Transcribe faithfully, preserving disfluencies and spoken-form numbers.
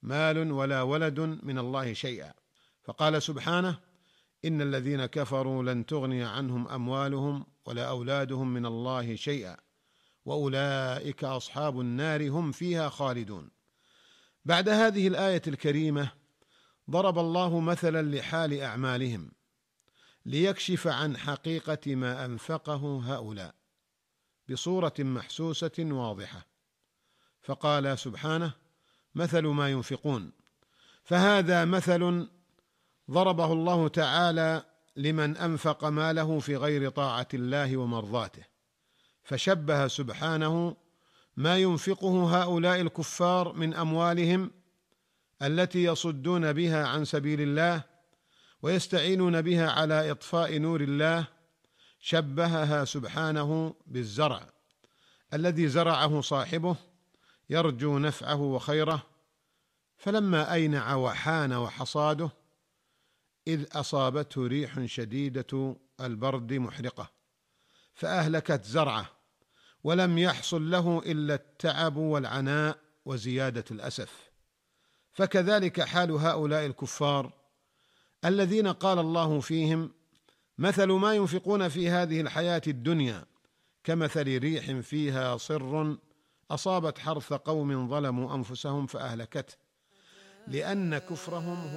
مال ولا ولد من الله شيئا. فقال سبحانه: إن الذين كفروا لن تغني عنهم أموالهم ولا أولادهم من الله شيئا وأولئك أصحاب النار هم فيها خالدون. بعد هذه الآية الكريمة ضرب الله مثلا لحال أعمالهم ليكشف عن حقيقة ما أنفقه هؤلاء بصورة محسوسة واضحة، فقال سبحانه: مثل ما ينفقون. فهذا مثل ضربه الله تعالى لمن أنفق ماله في غير طاعة الله ومرضاته، فشبه سبحانه ما ينفقه هؤلاء الكفار من أموالهم التي يصدون بها عن سبيل الله ويستعينون بها على إطفاء نور الله، شبهها سبحانه بالزرع الذي زرعه صاحبه يرجو نفعه وخيره، فلما أينع وحان وحصاده إذ أصابته ريح شديدة البرد محرقة فأهلكت زرعه ولم يحصل له إلا التعب والعناء وزيادة الأسف. فكذلك حال هؤلاء الكفار الذين قال الله فيهم: مثل ما ينفقون في هذه الحياة الدنيا كمثل ريح فيها صر أصابت حرث قوم ظلموا أنفسهم فأهلكته، لأن كفرهم